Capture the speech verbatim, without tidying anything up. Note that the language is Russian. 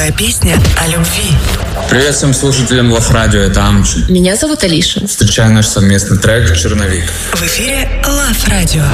Новая песня о любви. Привет всем слушателям Лав Радио, это Амчи. Меня зовут Алиша. Встречаю наш совместный трек «Черновик». В эфире Лав Радио.